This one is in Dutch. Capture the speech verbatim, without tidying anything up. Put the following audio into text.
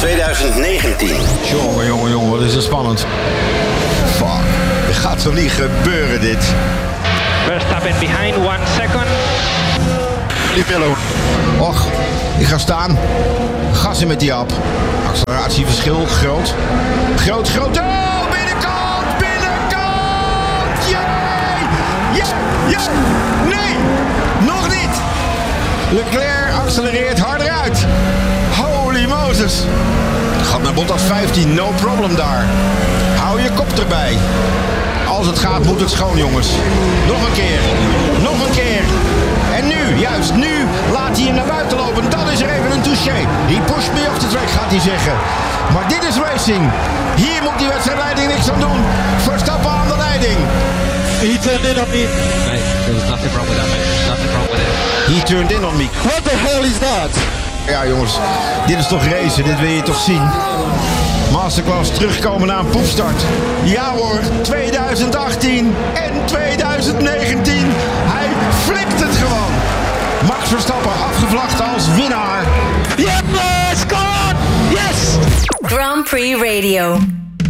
twintig negentien. Jongen, jongen, jongen, wat is het spannend. Fuck, het gaat toch niet gebeuren dit. Verstappen behind one second. Pillow. Och, ik ga staan. Gas in met die app. Acceleratieverschil, groot. Groot, groot. Oh, binnenkant, binnenkant. Jee, jee, jee. Nee, nog niet. Leclerc accelereert harder uit. Holy Moses. Gaat naar Bottas vijftien, no problem daar. Hou je kop erbij. Als het gaat, moet het schoon, jongens. Nog een keer. Nog een keer. En nu, juist nu, laat hij hem naar buiten lopen. Dan is er even een touché. Die pusht me off the track, gaat hij zeggen. Maar dit is racing. Hier moet die wedstrijdleiding niks aan doen. Verstappen aan de leiding. He turned in on me. Mate, there was nothing wrong with that, mate. There's nothing wrong with it. He turned in on me. What the hell is that? Ja, jongens, dit is toch racen. Dit wil je toch zien. Masterclass terugkomen na een poepstart. Ja hoor, twintig achttien en twintig negentien. Hij flikt het gewoon. Max Verstappen afgevlakt als winnaar. Yes, come on! Yes! Grand Prix Radio.